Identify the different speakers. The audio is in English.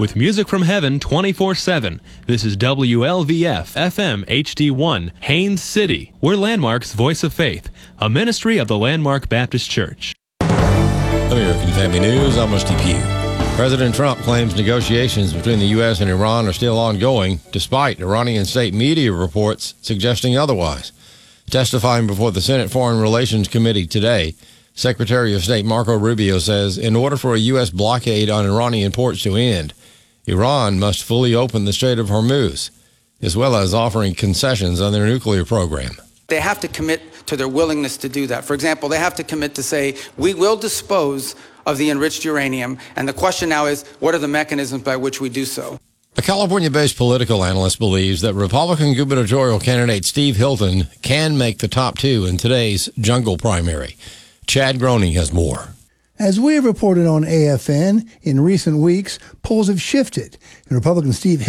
Speaker 1: with music from heaven 24/7. This is WLVF FM HD1, Haines City. We're Landmark's Voice of Faith, a ministry of the Landmark Baptist Church.
Speaker 2: American Family News, I'm Rusty Pugh. President Trump claims negotiations between the U.S. and Iran are still ongoing, despite Iranian state media reports suggesting otherwise. Testifying before the Senate Foreign Relations Committee today, Secretary of State Marco Rubio says in order for a U.S. blockade on Iranian ports to end, Iran must fully open the Strait of Hormuz, as well as offering concessions on their nuclear program.
Speaker 3: They have to commit to their willingness to do that. For example, they have to commit to say, we will dispose of the enriched uranium, and the question now is, what are the mechanisms by which we do so?
Speaker 2: A California-based political analyst believes that Republican gubernatorial candidate Steve Hilton can make the top two in today's jungle primary. Chad Groening has more.
Speaker 4: As we have reported on AFN, in recent weeks, polls have shifted, and Republican Steve